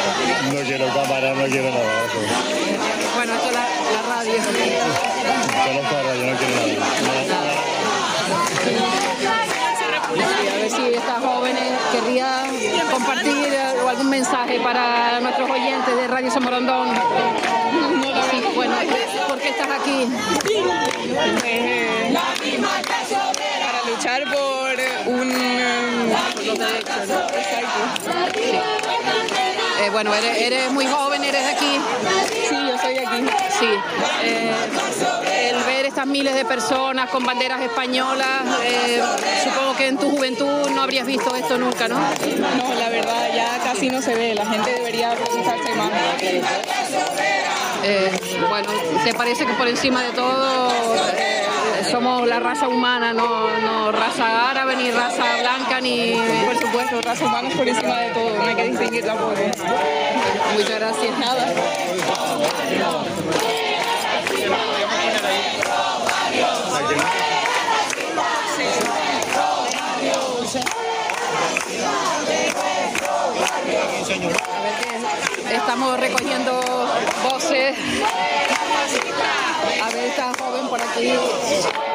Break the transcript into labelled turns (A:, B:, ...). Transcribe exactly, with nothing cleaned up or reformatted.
A: No quiero cámara, no quiero nada. Eso.
B: Bueno, esto es la, la radio.
A: Conozco la radio, no quiero nada. nada.
B: Sí, a ver si estas jóvenes querrían compartir algún mensaje para nuestros oyentes de Radio Somorondón. Sí, bueno, ¿por qué estás aquí?
C: Eh, para luchar por un... los derechos, ¿no?
B: Sí. Eh, bueno, eres, eres muy joven, eres de aquí.
C: Sí, yo soy de aquí.
B: Sí. Eh, el ver estas miles de personas con banderas españolas, eh, supongo que en tu juventud no habrías visto esto nunca, ¿no?
C: No, la verdad ya casi no se ve. La gente debería preguntarse más.
B: Eh, bueno, ¿te parece que por encima de todo eh, somos la raza humana, no, no raza árabe, ni raza blanca, ni...
C: Por supuesto, raza humana es por encima de todo. No hay que distinguir tampoco.
B: Muchas gracias.
C: Nada.
B: A ver, que estamos recogiendo voces. A ver, esta joven por aquí.